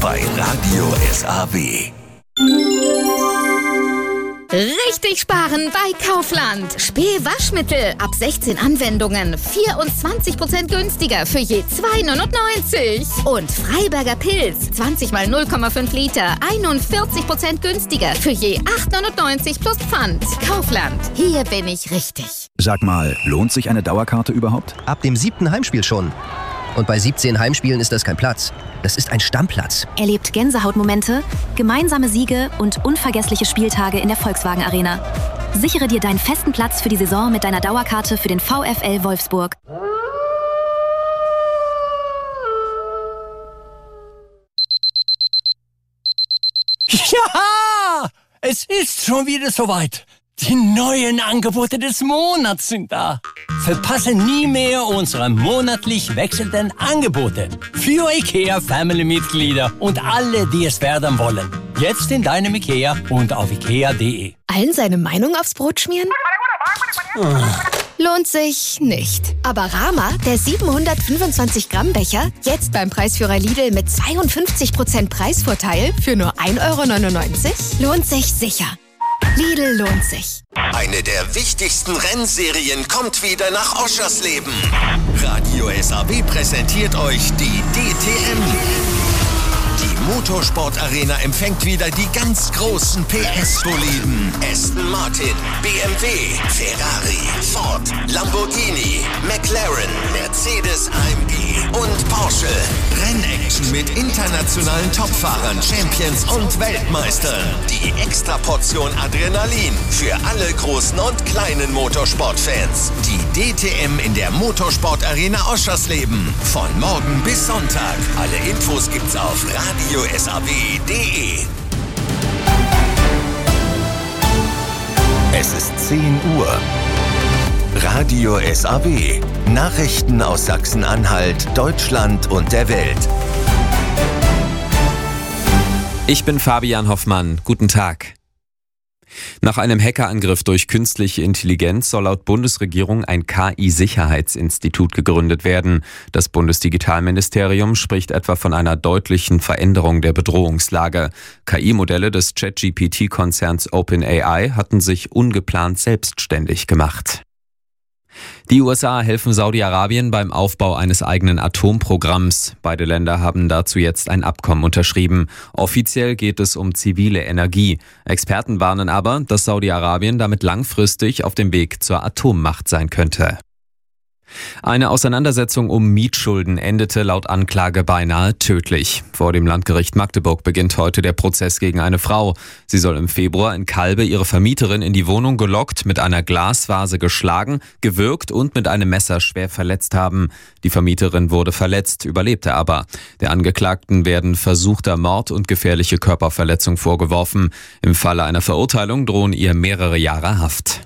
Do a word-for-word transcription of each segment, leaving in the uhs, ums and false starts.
bei Radio S A W. Richtig sparen bei Kaufland. Spee-Waschmittel ab sechzehn Anwendungen. vierundzwanzig Prozent günstiger für je zwei neunundneunzig. Und Freiberger Pilz. zwanzig mal null Komma fünf Liter. einundvierzig Prozent günstiger für je acht neunundneunzig plus Pfand. Kaufland. Hier bin ich richtig. Sag mal, lohnt sich eine Dauerkarte überhaupt? Ab dem siebten Heimspiel schon. Und bei siebzehn Heimspielen ist das kein Platz. Das ist ein Stammplatz. Erlebt Gänsehautmomente, gemeinsame Siege und unvergessliche Spieltage in der Volkswagen Arena. Sichere dir deinen festen Platz für die Saison mit deiner Dauerkarte für den VfL Wolfsburg. Ja! Es ist schon wieder soweit. Die neuen Angebote des Monats sind da. Verpasse nie mehr unsere monatlich wechselnden Angebote. Für IKEA-Family-Mitglieder und alle, die es werden wollen. Jetzt in deinem IKEA und auf ikea punkt de. Allen seine Meinung aufs Brot schmieren? Lohnt sich nicht. Aber Rama, der siebenhundertfünfundzwanzig Gramm Becher, jetzt beim Preisführer Lidl mit zweiundfünfzig Prozent Preisvorteil für nur ein Euro neunundneunzig, lohnt sich sicher. Lidl lohnt sich. Eine der wichtigsten Rennserien kommt wieder nach Oschersleben. Radio S A W präsentiert euch die D T M. Die Motorsport-Arena empfängt wieder die ganz großen P S-Boliden. Aston Martin, B M W, Ferrari, Ford, Lamborghini, McLaren, Mercedes A M G und Porsche. Rennaction mit internationalen Topfahrern, Champions und Weltmeistern. Die Extraportion Adrenalin für alle großen und kleinen Motorsportfans. Die D T M in der Motorsport-Arena Oschersleben. Von morgen bis Sonntag. Alle Infos gibt's auf radio S A W punkt de. Es ist zehn Uhr. Radio S A W. Nachrichten aus Sachsen-Anhalt, Deutschland und der Welt. Ich bin Fabian Hoffmann. Guten Tag. Nach einem Hackerangriff durch künstliche Intelligenz soll laut Bundesregierung ein K I-Sicherheitsinstitut gegründet werden. Das Bundesdigitalministerium spricht etwa von einer deutlichen Veränderung der Bedrohungslage. K I-Modelle des ChatGPT-Konzerns OpenAI hatten sich ungeplant selbstständig gemacht. Die U S A helfen Saudi-Arabien beim Aufbau eines eigenen Atomprogramms. Beide Länder haben dazu jetzt ein Abkommen unterschrieben. Offiziell geht es um zivile Energie. Experten warnen aber, dass Saudi-Arabien damit langfristig auf dem Weg zur Atommacht sein könnte. Eine Auseinandersetzung um Mietschulden endete laut Anklage beinahe tödlich. Vor dem Landgericht Magdeburg beginnt heute der Prozess gegen eine Frau. Sie soll im Februar in Kalbe ihre Vermieterin in die Wohnung gelockt, mit einer Glasvase geschlagen, gewürgt und mit einem Messer schwer verletzt haben. Die Vermieterin wurde verletzt, überlebte aber. Der Angeklagten werden versuchter Mord und gefährliche Körperverletzung vorgeworfen. Im Falle einer Verurteilung drohen ihr mehrere Jahre Haft.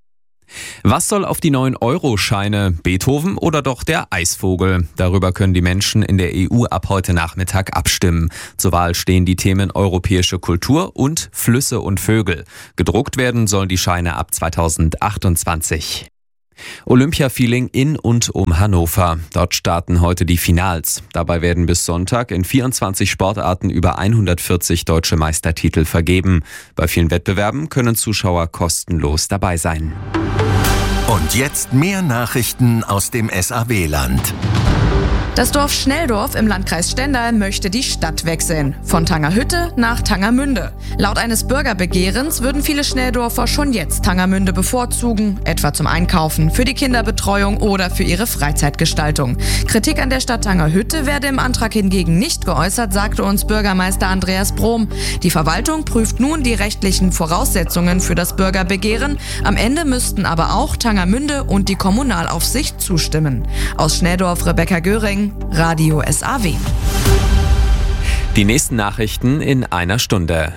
Was soll auf die neuen Euro-Scheine? Beethoven oder doch der Eisvogel? Darüber können die Menschen in der E U ab heute Nachmittag abstimmen. Zur Wahl stehen die Themen europäische Kultur und Flüsse und Vögel. Gedruckt werden sollen die Scheine ab zweitausendachtundzwanzig. Olympia-Feeling in und um Hannover. Dort starten heute die Finals. Dabei werden bis Sonntag in vierundzwanzig Sportarten über hundertvierzig deutsche Meistertitel vergeben. Bei vielen Wettbewerben können Zuschauer kostenlos dabei sein. Und jetzt mehr Nachrichten aus dem S A W-Land. Das Dorf Schnelldorf im Landkreis Stendal möchte die Stadt wechseln. Von Tangerhütte nach Tangermünde. Laut eines Bürgerbegehrens würden viele Schnelldorfer schon jetzt Tangermünde bevorzugen, etwa zum Einkaufen, für die Kinderbetreuung oder für ihre Freizeitgestaltung. Kritik an der Stadt Tangerhütte werde im Antrag hingegen nicht geäußert, sagte uns Bürgermeister Andreas Brohm. Die Verwaltung prüft nun die rechtlichen Voraussetzungen für das Bürgerbegehren. Am Ende müssten aber auch Tangermünde und die Kommunalaufsicht zustimmen. Aus Schnelldorf Rebecca Göring, Radio S A W. Die nächsten Nachrichten in einer Stunde.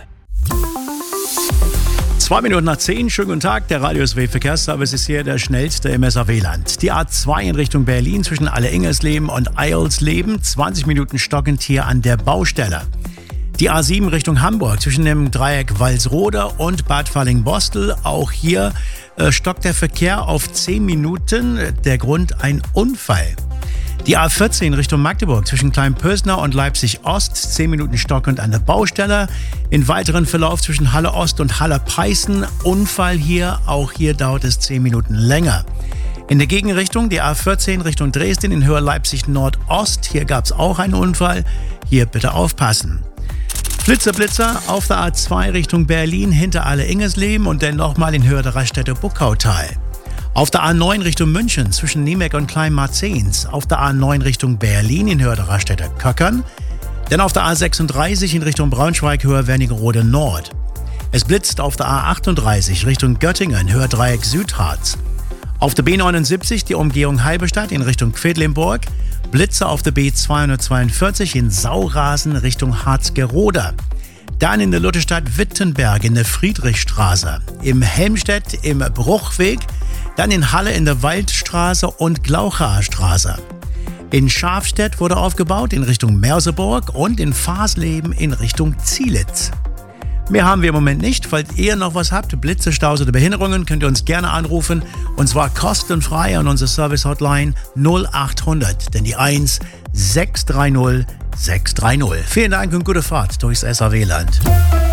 Zwei Minuten nach zehn, schönen guten Tag, der Radio S A W Verkehrsservice ist hier der schnellste im S A W-Land. Die A zwei in Richtung Berlin zwischen Alle-Ingersleben und Eilsleben, zwanzig Minuten stockend hier an der Baustelle. Die A sieben Richtung Hamburg zwischen dem Dreieck Walsrode und Bad Falling-Bostel, auch hier äh, stockt der Verkehr auf zehn Minuten, der Grund ein Unfall. Die A vierzehn Richtung Magdeburg zwischen Kleinpösner und Leipzig Ost, zehn Minuten stockend an der Baustelle. In weiteren Verlauf zwischen Halle Ost und Halle Peißen, Unfall hier, auch hier dauert es zehn Minuten länger. In der Gegenrichtung die A vierzehn Richtung Dresden in Höhe Leipzig Nordost, hier gab es auch einen Unfall, hier bitte aufpassen. Blitzer, Blitzer auf der A zwei Richtung Berlin hinter Alle-Ingersleben und dann nochmal in Höhe der Raststätte Buckautal. Auf der A neun Richtung München zwischen Niemek und Kleinmarzens. Auf der A neun Richtung Berlin in Höhe der Raststätte Köckern. Dann auf der A sechsunddreißig in Richtung Braunschweig Höhe Wernigerode Nord. Es blitzt auf der A achtunddreißig Richtung Göttingen Höhe Dreieck Südharz. Auf der B neunundsiebzig die Umgehung Halberstadt in Richtung Quedlinburg. Blitze auf der B zweihundertzweiundvierzig in Saurasen Richtung Harzgerode. Dann in der Lutherstadt Wittenberg in der Friedrichstraße. Im Helmstedt im Bruchweg. Dann in Halle in der Waldstraße und Glauchaer Straße. In Schafstedt wurde aufgebaut in Richtung Merseburg und in Fasleben in Richtung Zielitz. Mehr haben wir im Moment nicht. Falls ihr noch was habt, Blitze, Staus oder Behinderungen, könnt ihr uns gerne anrufen. Und zwar kostenfrei an unsere Service-Hotline null achthundert, denn die eins sechs drei null sechs drei null. Vielen Dank und gute Fahrt durchs S A W-Land.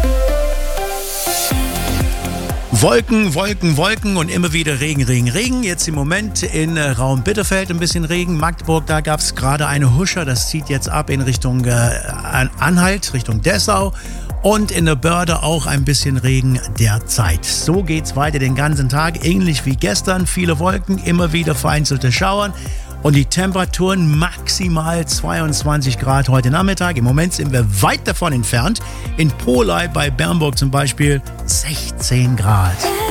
Wolken, Wolken, Wolken und immer wieder Regen, Regen, Regen. Jetzt im Moment in äh, Raum Bitterfeld ein bisschen Regen. Magdeburg, da gab es gerade eine Huscher. Das zieht jetzt ab in Richtung äh, Anhalt, Richtung Dessau. Und in der Börde auch ein bisschen Regen derzeit. So geht's weiter den ganzen Tag. Ähnlich wie gestern. Viele Wolken, immer wieder vereinzelte Schauern. Und die Temperaturen maximal zweiundzwanzig Grad heute Nachmittag. Im Moment sind wir weit davon entfernt. In Polei bei Bernburg zum Beispiel sechzehn Grad.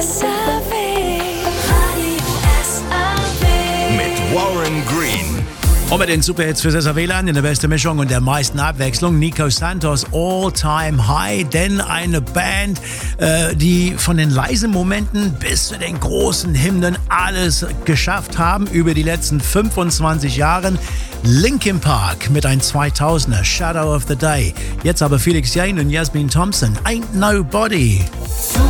Mit Warren Green. Und mit den Superhits fürs S A W-Land in der besten Mischung und der meisten Abwechslung. Nico Santos, All Time High. Denn eine Band, äh, die von den leisen Momenten bis zu den großen Hymnen alles geschafft haben über die letzten fünfundzwanzig Jahren. Linkin Park mit ein zweitausender, Shadow of the Day. Jetzt aber Felix Jaehn und Jasmin Thompson, Ain't Nobody.